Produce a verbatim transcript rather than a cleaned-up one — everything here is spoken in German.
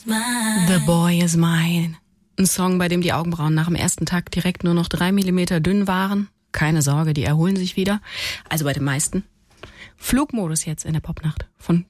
The Boy is Mine. Ein Song, bei dem die Augenbrauen nach dem ersten Takt direkt nur noch drei Millimeter dünn waren. Keine Sorge, die erholen sich wieder. Also bei den meisten. Flugmodus jetzt in der Popnacht von